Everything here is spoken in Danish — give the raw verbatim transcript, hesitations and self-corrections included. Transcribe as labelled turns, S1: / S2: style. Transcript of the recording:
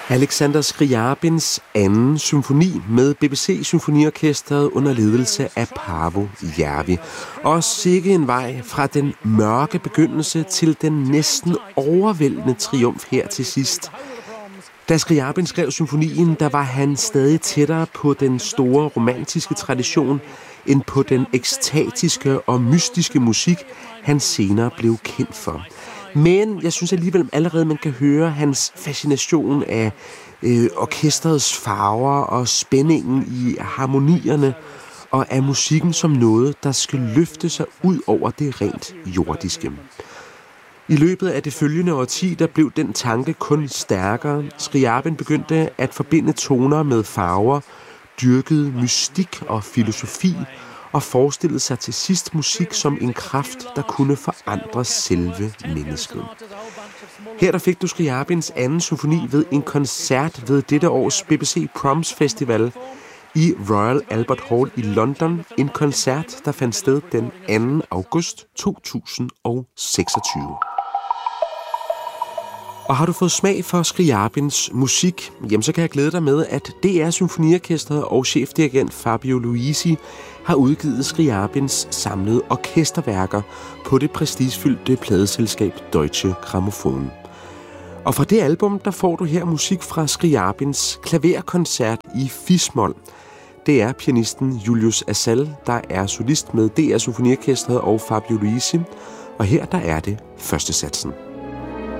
S1: Alexander Scriabins anden symfoni med B B C Symfoniorkestret under ledelse af Paavo Järvi. Og sikke en vej fra den mørke begyndelse til den næsten overvældende triumf her til sidst. Da Scriabin skrev symfonien, der var han stadig tættere på den store romantiske tradition end på den ekstatiske og mystiske musik, han senere blev kendt for. Men jeg synes alligevel allerede, man kan høre hans fascination af øh, orkestrets farver og spændingen i harmonierne og af musikken som noget, der skal løfte sig ud over det rent jordiske. I løbet af det følgende årti, der blev den tanke kun stærkere. Scriabin begyndte at forbinde toner med farver, dyrkede mystik og filosofi og forestillede sig til sidst musik som en kraft, der kunne forandre selve mennesket. Her der fik du Scriabins anden symfoni ved en koncert ved dette års B B C Proms Festival i Royal Albert Hall i London. En koncert, der fandt sted den anden august to tusind og seksogtyve. Og har du fået smag for Scriabins musik, jamen så kan jeg glæde dig med, at D R Symfoniorkestret og chefdirigent Fabio Luisi har udgivet Scriabins samlede orkesterværker på det prestigefyldte pladeselskab Deutsche Grammophon. Og fra det album, der får du her musik fra Scriabins klaverkoncert i fis-mol. Det er pianisten Julius Asal, der er solist med D R Symfoniorkestret og Fabio Luisi, og her der er det første satsen.